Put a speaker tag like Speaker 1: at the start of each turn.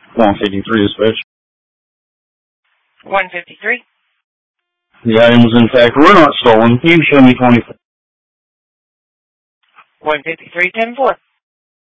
Speaker 1: 153 dispatch.
Speaker 2: 153.
Speaker 1: The item was in fact were not stolen. You can show me 24.
Speaker 2: 153, 10-4.